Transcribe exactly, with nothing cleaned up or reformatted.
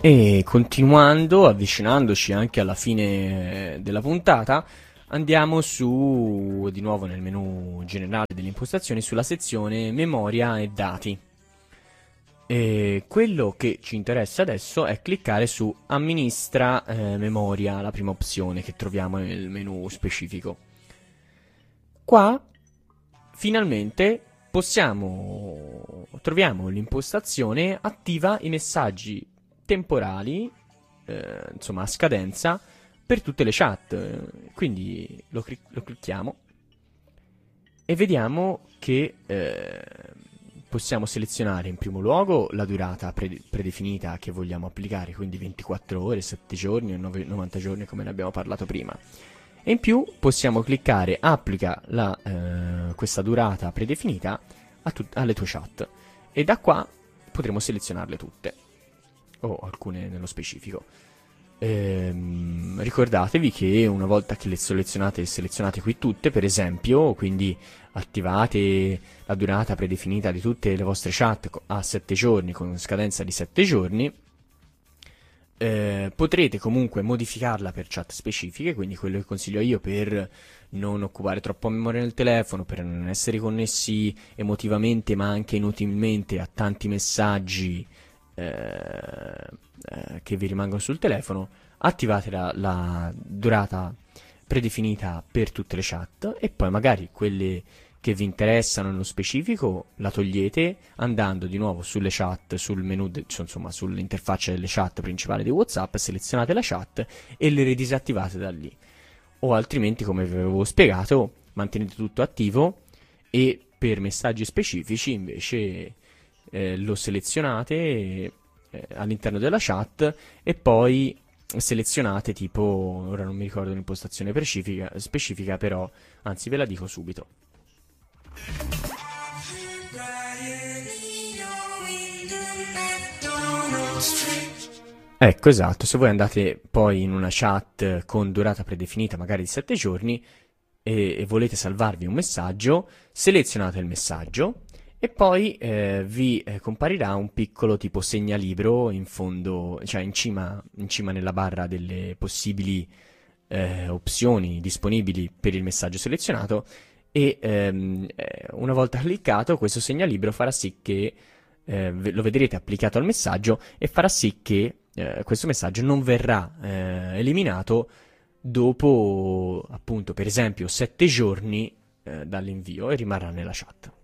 E continuando, avvicinandoci anche alla fine eh, della puntata, andiamo su, di nuovo nel menu generale delle impostazioni, sulla sezione memoria e dati. E quello che ci interessa adesso è cliccare su amministra eh, memoria, la prima opzione che troviamo nel menu specifico. Qua finalmente possiamo troviamo l'impostazione attiva i messaggi temporali, eh, insomma a scadenza, per tutte le chat. Quindi lo, cli- lo clicchiamo e vediamo che eh, possiamo selezionare in primo luogo la durata pre- predefinita che vogliamo applicare, quindi ventiquattro ore, sette giorni o nove- novanta giorni come ne abbiamo parlato prima. E in più possiamo cliccare applica la, eh, questa durata predefinita a tut- alle tue chat e da qua potremo selezionarle tutte o alcune nello specifico. Ehm, ricordatevi che una volta che le selezionate, selezionate qui tutte, per esempio, quindi attivate la durata predefinita di tutte le vostre chat a sette giorni con scadenza di sette giorni, eh, potrete comunque modificarla per chat specifiche, quindi quello che consiglio io per non occupare troppo memoria nel telefono, per non essere connessi emotivamente ma anche inutilmente a tanti messaggi eh, eh, che vi rimangono sul telefono, attivate la, la durata predefinita per tutte le chat e poi magari quelle che vi interessano nello specifico la togliete andando di nuovo sulle chat, sul menu, de- cioè, insomma sull'interfaccia delle chat principale di WhatsApp, selezionate la chat e le ridisattivate da lì. O altrimenti, come vi avevo spiegato, mantenete tutto attivo e per messaggi specifici invece eh, lo selezionate eh, all'interno della chat e poi selezionate tipo, ora non mi ricordo l'impostazione specifica, specifica però, anzi ve la dico subito. Ecco, esatto, se voi andate poi in una chat con durata predefinita magari di sette giorni e, e volete salvarvi un messaggio, selezionate il messaggio e poi eh, vi eh, comparirà un piccolo tipo segnalibro in fondo, cioè in cima, in cima nella barra delle possibili eh, opzioni disponibili per il messaggio selezionato e ehm, eh, una volta cliccato questo segnalibro farà sì che eh, ve- lo vedrete applicato al messaggio e farà sì che eh, questo messaggio non verrà eh, eliminato dopo appunto per esempio sette giorni eh, dall'invio e rimarrà nella chat.